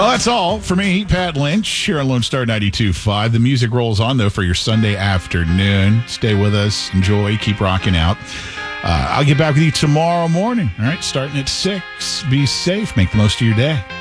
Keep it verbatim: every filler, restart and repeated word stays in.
Well, that's all for me, Pat Lynch, here on Lone Star ninety-two point five. The music rolls on, though, for your Sunday afternoon. Stay with us. Enjoy. Keep rocking out. Uh, I'll get back with you tomorrow morning, all right, starting at six. Be safe. Make the most of your day.